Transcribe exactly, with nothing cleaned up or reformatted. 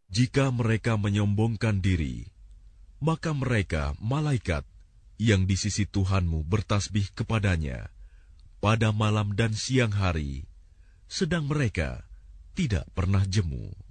Jika mereka menyombongkan diri, maka mereka, malaikat, yang di sisi Tuhanmu bertasbih kepadanya pada malam dan siang hari, sedang mereka tidak pernah jemu.